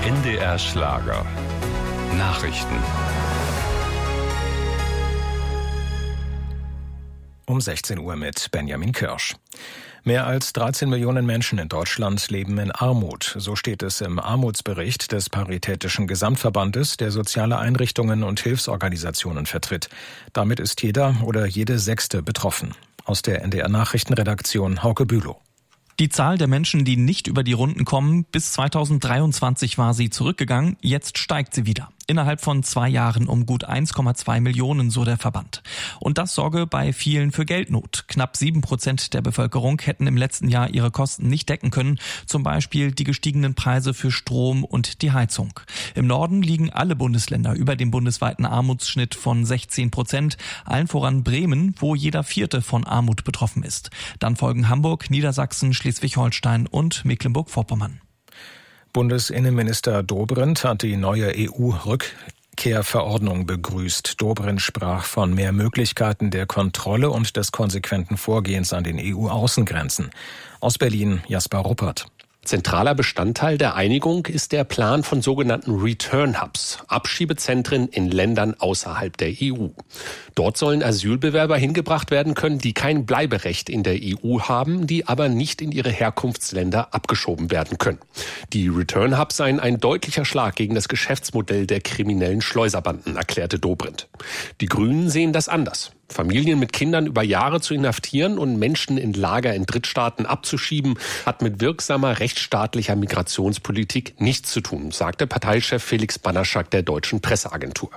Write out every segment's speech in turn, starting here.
NDR Schlager. Nachrichten. Um 16 Uhr mit Benjamin Kirsch. Mehr als 13 Millionen Menschen in Deutschland leben in Armut. So steht es im Armutsbericht des Paritätischen Gesamtverbandes, der soziale Einrichtungen und Hilfsorganisationen vertritt. Damit ist jeder oder jede Sechste betroffen. Aus der NDR Nachrichtenredaktion Hauke Bülow. Die Zahl der Menschen, die nicht über die Runden kommen, bis 2023 war sie zurückgegangen, jetzt steigt sie wieder. Innerhalb von 2 Jahren um gut 1,2 Millionen, so der Verband. Und das sorge bei vielen für Geldnot. Knapp 7% der Bevölkerung hätten im letzten Jahr ihre Kosten nicht decken können, zum Beispiel die gestiegenen Preise für Strom und die Heizung. Im Norden liegen alle Bundesländer über dem bundesweiten Armutsschnitt von 16%, allen voran Bremen, wo jeder Vierte von Armut betroffen ist. Dann folgen Hamburg, Niedersachsen, Schleswig-Holstein und Mecklenburg-Vorpommern. Bundesinnenminister Dobrindt hat die neue EU-Rückkehrverordnung begrüßt. Dobrindt sprach von mehr Möglichkeiten der Kontrolle und des konsequenten Vorgehens an den EU-Außengrenzen. Aus Berlin Jasper Ruppert. Zentraler Bestandteil der Einigung ist der Plan von sogenannten Return Hubs, Abschiebezentren in Ländern außerhalb der EU. Dort sollen Asylbewerber hingebracht werden können, die kein Bleiberecht in der EU haben, die aber nicht in ihre Herkunftsländer abgeschoben werden können. Die Return Hubs seien ein deutlicher Schlag gegen das Geschäftsmodell der kriminellen Schleuserbanden, erklärte Dobrindt. Die Grünen sehen das anders. Familien mit Kindern über Jahre zu inhaftieren und Menschen in Lager in Drittstaaten abzuschieben, hat mit wirksamer rechtsstaatlicher Migrationspolitik nichts zu tun, sagte Parteichef Felix Banaschak der Deutschen Presseagentur.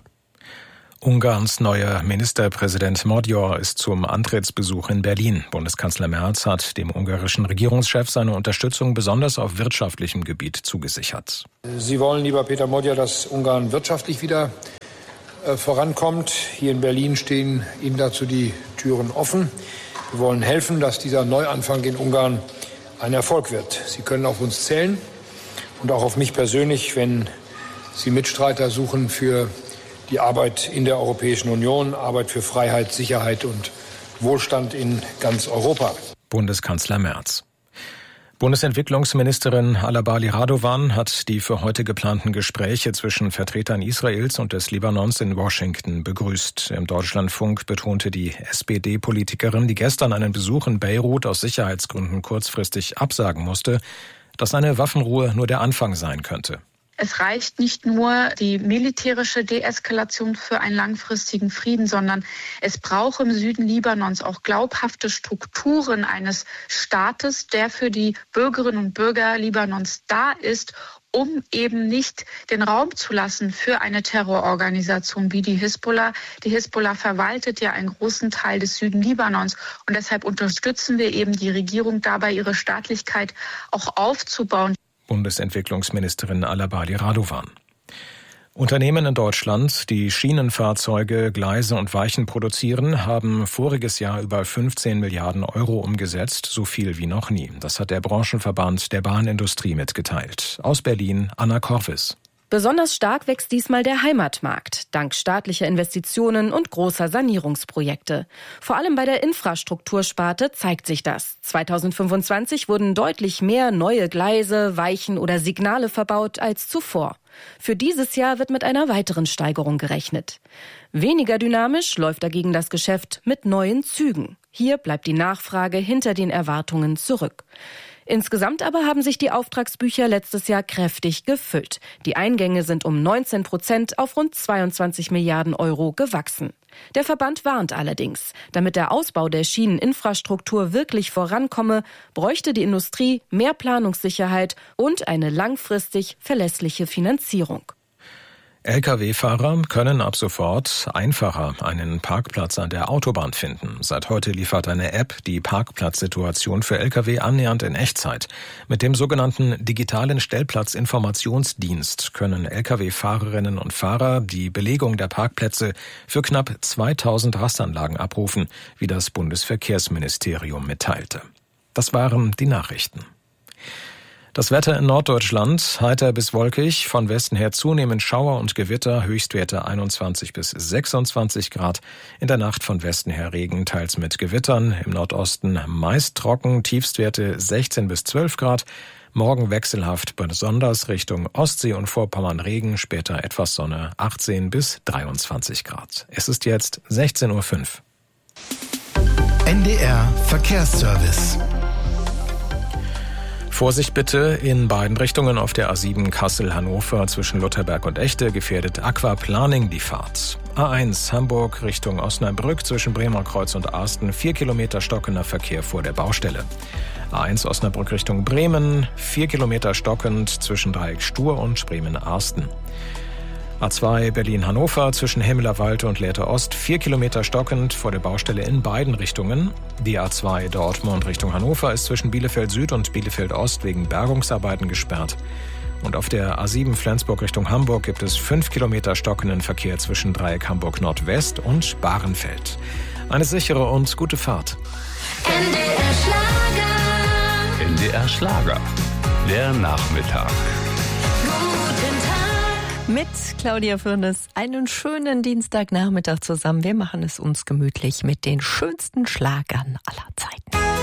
Ungarns neuer Ministerpräsident Magyar ist zum Antrittsbesuch in Berlin. Bundeskanzler Merz hat dem ungarischen Regierungschef seine Unterstützung besonders auf wirtschaftlichem Gebiet zugesichert. Sie wollen, lieber Peter Magyar, dass Ungarn wirtschaftlich wieder vorankommt. Hier in Berlin stehen Ihnen dazu die Türen offen. Wir wollen helfen, dass dieser Neuanfang in Ungarn ein Erfolg wird. Sie können auf uns zählen und auch auf mich persönlich, wenn Sie Mitstreiter suchen für die Arbeit in der Europäischen Union, Arbeit für Freiheit, Sicherheit und Wohlstand in ganz Europa. Bundeskanzler Merz. Bundesentwicklungsministerin Alabali Radovan hat die für heute geplanten Gespräche zwischen Vertretern Israels und des Libanons in Washington begrüßt. Im Deutschlandfunk betonte die SPD-Politikerin, die gestern einen Besuch in Beirut aus Sicherheitsgründen kurzfristig absagen musste, dass eine Waffenruhe nur der Anfang sein könnte. Es reicht nicht nur die militärische Deeskalation für einen langfristigen Frieden, sondern es braucht im Süden Libanons auch glaubhafte Strukturen eines Staates, der für die Bürgerinnen und Bürger Libanons da ist, um eben nicht den Raum zu lassen für eine Terrororganisation wie die Hisbollah. Die Hisbollah verwaltet ja einen großen Teil des Süden Libanons und deshalb unterstützen wir eben die Regierung dabei, ihre Staatlichkeit auch aufzubauen. Bundesentwicklungsministerin Alabali Radovan. Unternehmen in Deutschland, die Schienenfahrzeuge, Gleise und Weichen produzieren, haben voriges Jahr über 15 Milliarden Euro umgesetzt, so viel wie noch nie. Das hat der Branchenverband der Bahnindustrie mitgeteilt. Aus Berlin Anna Korvis. Besonders stark wächst diesmal der Heimatmarkt, dank staatlicher Investitionen und großer Sanierungsprojekte. Vor allem bei der Infrastruktursparte zeigt sich das. 2025 wurden deutlich mehr neue Gleise, Weichen oder Signale verbaut als zuvor. Für dieses Jahr wird mit einer weiteren Steigerung gerechnet. Weniger dynamisch läuft dagegen das Geschäft mit neuen Zügen. Hier bleibt die Nachfrage hinter den Erwartungen zurück. Insgesamt aber haben sich die Auftragsbücher letztes Jahr kräftig gefüllt. Die Eingänge sind um 19% auf rund 22 Milliarden Euro gewachsen. Der Verband warnt allerdings, damit der Ausbau der Schieneninfrastruktur wirklich vorankomme, bräuchte die Industrie mehr Planungssicherheit und eine langfristig verlässliche Finanzierung. Lkw-Fahrer können ab sofort einfacher einen Parkplatz an der Autobahn finden. Seit heute liefert eine App die Parkplatzsituation für Lkw annähernd in Echtzeit. Mit dem sogenannten digitalen Stellplatzinformationsdienst können Lkw-Fahrerinnen und Fahrer die Belegung der Parkplätze für knapp 2000 Rastanlagen abrufen, wie das Bundesverkehrsministerium mitteilte. Das waren die Nachrichten. Das Wetter in Norddeutschland, heiter bis wolkig, von Westen her zunehmend Schauer und Gewitter, Höchstwerte 21 bis 26 Grad. In der Nacht von Westen her Regen, teils mit Gewittern, im Nordosten meist trocken, Tiefstwerte 16 bis 12 Grad. Morgen wechselhaft, besonders Richtung Ostsee und Vorpommern Regen, später etwas Sonne, 18 bis 23 Grad. Es ist jetzt 16:05 Uhr. NDR Verkehrsservice. Vorsicht bitte in beiden Richtungen auf der A7 Kassel-Hannover zwischen Lutherberg und Echte gefährdet Aquaplaning die Fahrt. A1 Hamburg Richtung Osnabrück zwischen Bremer Kreuz und Arsten 4 Kilometer stockender Verkehr vor der Baustelle. A1 Osnabrück Richtung Bremen 4 Kilometer stockend zwischen Dreieck Stur und Bremen-Arsten. A2 Berlin-Hannover zwischen Hemmelerwalde und Lehrte Ost 4 Kilometer stockend vor der Baustelle in beiden Richtungen. Die A2 Dortmund Richtung Hannover ist zwischen Bielefeld Süd und Bielefeld Ost wegen Bergungsarbeiten gesperrt. Und auf der A7 Flensburg Richtung Hamburg gibt es 5 Kilometer stockenden Verkehr zwischen Dreieck Hamburg Nordwest und Bahrenfeld. Eine sichere und gute Fahrt. NDR Schlager. NDR Schlager. Der Nachmittag. Mit Claudia Fürnes einen schönen Dienstagnachmittag zusammen. Wir machen es uns gemütlich mit den schönsten Schlagern aller Zeiten.